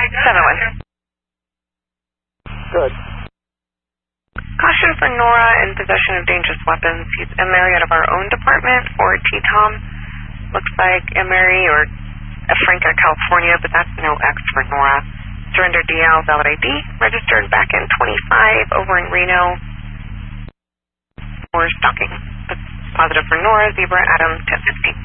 7-1. Good. Caution for Nora in possession of dangerous weapons. He's Emery out of our own department for T-Tom. Looks like Emery or Franca, California, but that's no X for Nora. Surrender DL, valid ID. Registered back in 25 over in Reno for stalking. That's positive for Nora, Zebra, Adam, 1050.